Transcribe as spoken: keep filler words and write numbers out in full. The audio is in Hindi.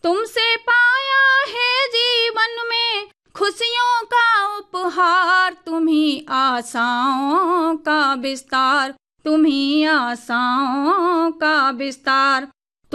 तुमसे पाया है जीवन में खुशियों का उपहार, तुम्ही आशाओं का विस्तार, तुम्ही आशाओं का विस्तार।